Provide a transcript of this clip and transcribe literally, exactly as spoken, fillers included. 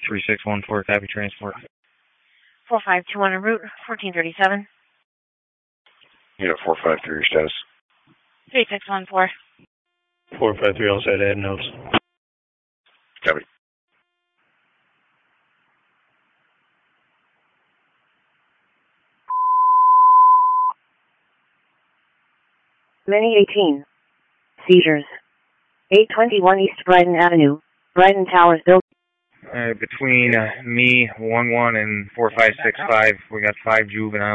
three six one four, copy transport. four five two one en route, fourteen thirty-seven. Yeah, four five three, your status. three six one four. four five three, all set, add notes. Copy. Mini eighteen. Seizures. eight twenty-one East Brighton Avenue, Brighton Towers building. Uh, between uh, me, one one, and four five six five, we got five juveniles.